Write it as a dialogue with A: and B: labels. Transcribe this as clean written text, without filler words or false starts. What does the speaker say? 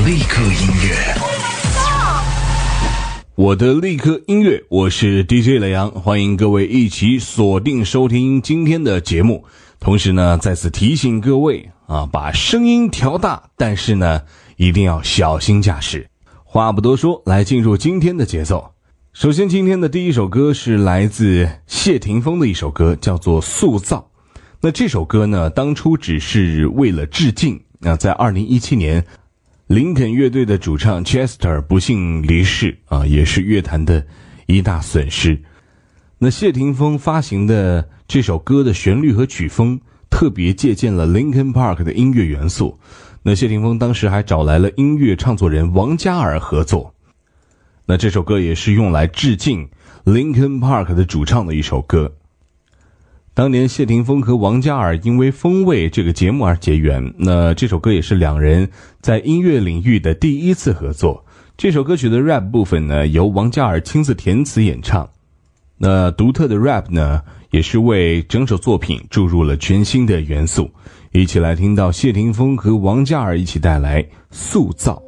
A: 立刻音乐，
B: 我的立刻音乐，我是 DJ 雷阳，欢迎各位一起锁定收听今天的节目。同时呢，再次提醒各位把声音调大，但是呢，一定要小心驾驶。话不多说，来进入今天的节奏。首先，今天的第一首歌是来自谢霆锋的一首歌，叫做《塑造》。那这首歌呢，当初只是为了致敬。在2017年，林肯乐队的主唱 Chester 不幸离世也是乐坛的一大损失。那谢霆锋发行的这首歌的旋律和曲风特别借鉴了 Linkin Park 的音乐元素。那谢霆锋当时还找来了音乐创作人王嘉尔合作。那这首歌也是用来致敬 Linkin Park 的主唱的一首歌。当年谢霆锋和王嘉尔因为风味这个节目而结缘，那这首歌也是两人在音乐领域的第一次合作。这首歌曲的 rap 部分呢，由王嘉尔亲自填词演唱。那独特的 rap 呢，也是为整首作品注入了全新的元素。一起来听到谢霆锋和王嘉尔一起带来塑造。